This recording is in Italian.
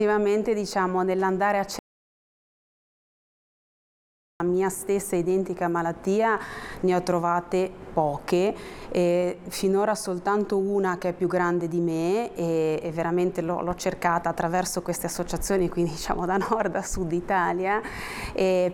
Effettivamente, diciamo, nell'andare a la mia stessa identica malattia ne ho trovate poche, finora soltanto una che è più grande di me e veramente l'ho cercata attraverso queste associazioni, quindi diciamo da nord a sud Italia.